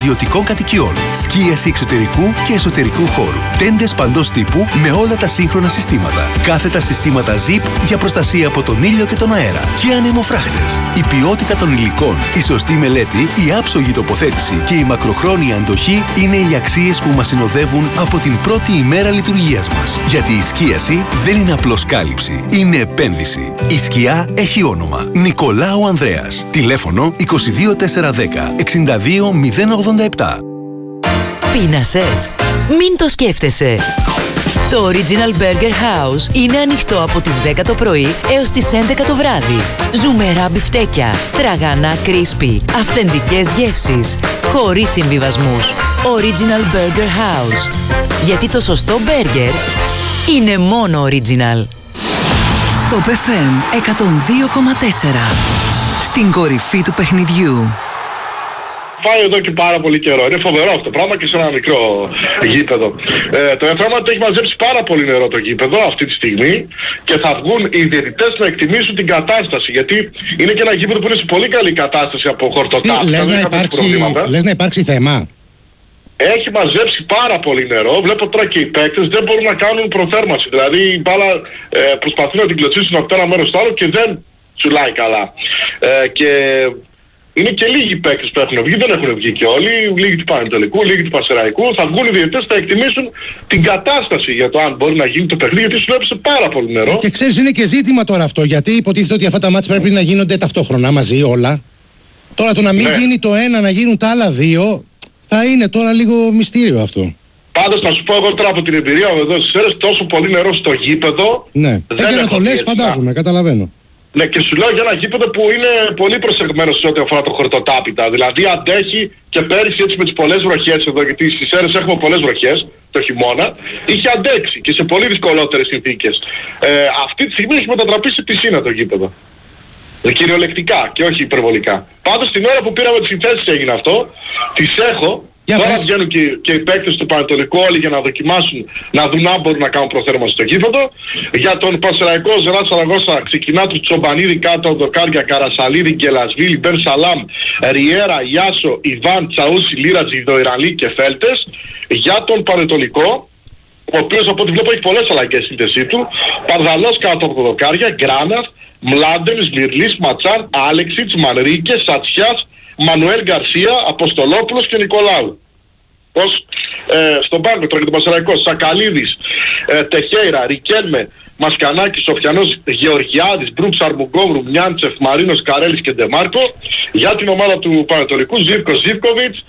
ιδιωτικών κατοικιών, σκίαση εξωτερικού και εσωτερικού χώρου, τέντες παντός τύπου με όλα τα σύγχρονα συστήματα, κάθετα συστήματα ZIP για προστασία από τον ήλιο και τον αέρα και ανεμοφράχτες. Η ποιότητα των υλικών, η σωστή μελέτη, η άψογη τοποθέτηση και η μακροχρόνια αντοχή είναι οι αξίες που μας συνοδεύουν από την πρώτη ημέρα λειτουργίας μας. Γιατί η σκίαση δεν είναι απλώς κάλυψη, είναι επένδυση. Η σκιά έχει όνομα. Νικολάου Ανδρέας. Τηλέφωνο 22410 62087. Πείνασες? Μην το σκέφτεσαι. Το Original Burger House είναι ανοιχτό από τις 10 το πρωί έως τις 11 το βράδυ. Ζουμερά μπιφτέκια, τραγανά κρίσπι, αυθεντικές γεύσεις, χωρίς συμβιβασμούς. Original Burger House. Γιατί το σωστό μπέργκερ είναι μόνο original. Το FM 102,4. Στην κορυφή του παιχνιδιού. Πάει εδώ και πάρα πολύ καιρό. Είναι φοβερό αυτό το πράγμα και σε ένα μικρό γήπεδο. Το ενδιαφέρον ότι έχει μαζέψει πάρα πολύ νερό το γήπεδο αυτή τη στιγμή και θα βγουν οι διαιτητές να εκτιμήσουν την κατάσταση. Γιατί είναι και ένα γήπεδο που είναι σε πολύ καλή κατάσταση από χορτοτάφους. Λες να υπάρξει θέμα? Έχει μαζέψει πάρα πολύ νερό. Βλέπω τώρα και οι παίκτες δεν μπορούν να κάνουν προθέρμανση. Δηλαδή η μπάλα προσπαθούν να την κλωτσίσουν από το ένα μέρος στο άλλο και δεν τσουλάει καλά. Και είναι και λίγοι παίκτες που έχουν βγει, δεν έχουν βγει και όλοι. Λίγοι του Πανετολικού, λίγοι του Πασεραϊκού. Θα βγουν οι διαιτητές, θα εκτιμήσουν την κατάσταση για το αν μπορεί να γίνει το παιχνίδι, γιατί σου έπεσε πάρα πολύ νερό. Και ξέρεις, είναι και ζήτημα τώρα αυτό, γιατί υποτίθεται ότι αυτά τα μάτς πρέπει να γίνονται ταυτόχρονα μαζί όλα. Τώρα το να μην γίνει το ένα, να γίνουν τα άλλα δύο, θα είναι τώρα λίγο μυστήριο αυτό. Πάντως να σου πω εγώ τώρα από την εμπειρία μου εδώ στις Σέρρες, τόσο πολύ νερό στο γήπεδο. Ναι, και να το λες, φαντάζομαι, καταλαβαίνω. Ναι, και σου λέω για ένα γήπεδο που είναι πολύ προσεγμένο σε ό,τι αφορά το χορτοτάπητα. Δηλαδή αντέχει και πέρυσι έτσι με τις πολλές βροχές εδώ, γιατί στις Σέρρες έχουμε πολλές βροχές το χειμώνα, είχε αντέξει και σε πολύ δυσκολότερες συνθήκες. Αυτή τη στιγμή έχει μετατραπεί σε πισίνα το γήπεδο. Κυριολεκτικά και όχι υπερβολικά. Πάντως την ώρα που πήραμε τις συνθέσεις έγινε αυτό, τις έχω. Τώρα βγαίνουν και οι παίκτες του Πανετολικού όλοι για να δοκιμάσουν, να δουν αν μπορούν να κάνουν προθέρμανση στο γήπεδο. Για τον Πασεραϊκό Ζεράτ Σαραγώσα ξεκινά του Τσομπανίδη, κάτω Δοκάρια, Καρασαλίδη, Γκελασβίλη, Μπεν Σαλάμ, Ριέρα, Ιάσο, Ιβάν, Τσαούσι, Λίρατζι, Δοϊραλή και Φέλτες. Για τον Πανετολικό, ο οποίος από ό,τι βλέπω έχει πολλές αλλαγές στη σύνθεσή του, Παρδαλός κάτω από Δοκάρια, Γκράναθ, Μλάντεν, Σμυρλής, Ματσάν, Άλεξιτς, Μανρίκε, Σατσιάς, Μανουέλ Γκαρσία, Αποστολόπουλος και Νικολάου. Ως στον πάγκο τώρα και τον Πασεραϊκό, Σακαλίδης, Τεχέιρα, Ρικέλμε, Μασκανάκης, Σοφιανός, Γεωργιάδης, Μπρούξ, Αρμουγκόβρου, Μιάντσεφ, Μαρίνος, Καρέλης και Ντεμάρκο. Για την ομάδα του Πανετολικού, Ζίβκος, Ζίβκοβιτς,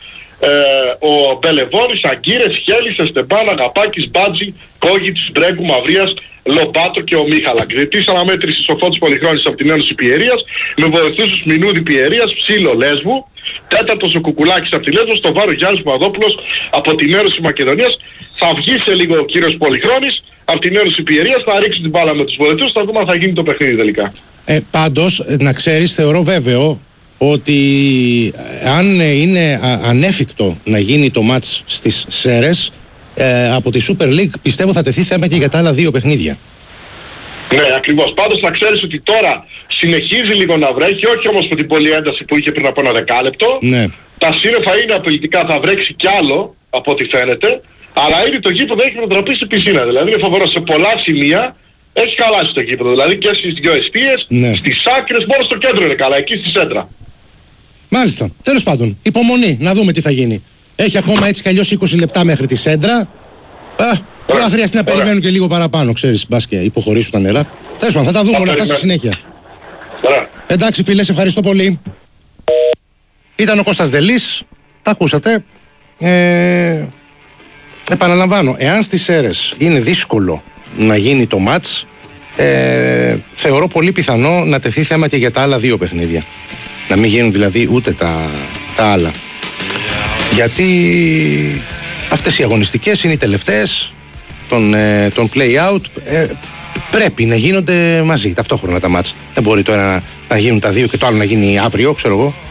ο Μπελεβόνης, Αγκύρες, Χέλης, Εστεμπάν, Αγαπάκης, Μπάτζη, Κόγιτς, Μπρέγκου, Μαυρίας, Λομπάτο και ο Μίχαλα. Διετής αναμέτρησης ο Φώτης Πολυχρόνης από την Ένωση Πιερίας, με βοηθούς Μινούδη Πιερίας, Ψήλο Λέσβου, τέταρτος ο Κουκουλάκης από τη Λέσβο, στο βάρο Γιάννης Παπαδόπουλος από την Ένωση Μακεδονίας. Θα βγει σε λίγο ο κύριος Πολυχρόνης από την Ένωση Πιερίας, θα ρίξει την μπάλα με τους βοηθούς, θα δούμε αν θα γίνει το παιχνίδι τελικά. Πάντως, να ξέρεις, θεωρώ βέβαιο ότι αν είναι ανέφικτο να γίνει το μάτς στις Σέρρες, από τη Super League πιστεύω θα τεθεί θέμα και για τα άλλα δύο παιχνίδια. Ναι, ακριβώς. Πάντως να ξέρεις ότι τώρα συνεχίζει λίγο να βρέχει, όχι όμως με την πολλή ένταση που είχε πριν από ένα δεκάλεπτο. Ναι. Τα σύννεφα είναι απειλητικά, θα βρέξει κι άλλο από ό,τι φαίνεται, αλλά ήδη το γήπεδο έχει μετατραπεί σε πισίνα. Δηλαδή είναι φοβερό, σε πολλά σημεία έχει χαλάσει το γήπεδο. Δηλαδή και στις δυο εστίες, ναι, στις άκρες, μόνο στο κέντρο είναι καλά, εκεί στη σέντρα. Μάλιστα. Τέλος πάντων, υπομονή, να δούμε τι θα γίνει. Έχει ακόμα έτσι κι αλλιώς 20 λεπτά μέχρι τη σέντρα. Τώρα χρειάζεται να περιμένουν και λίγο παραπάνω, ξέρεις, μπας και υποχωρήσουν τα νερά. Τέλος πάντων, θα τα δούμε όλα αυτά στη συνέχεια. Εντάξει φίλε, σε ευχαριστώ πολύ. Ήταν ο Κώστας Δελής, τα ακούσατε. Επαναλαμβάνω, εάν στις Σέρρες είναι δύσκολο να γίνει το μάτς, θεωρώ πολύ πιθανό να τεθεί θέμα και για τα άλλα δύο παιχνίδια. Να μην γίνουν δηλαδή ούτε τα άλλα. Γιατί αυτές οι αγωνιστικές είναι οι τελευταίες των play-out. Πρέπει να γίνονται μαζί ταυτόχρονα τα μάτς. Δεν μπορεί τώρα να γίνουν τα δύο και το άλλο να γίνει αύριο, ξέρω εγώ.